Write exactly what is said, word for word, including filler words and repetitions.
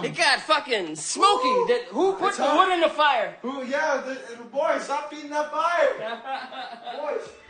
It got fucking smoky. That, who put It's the hot. wood in the fire? Who? Yeah, the, the boys, stop feeding that fire. Boys.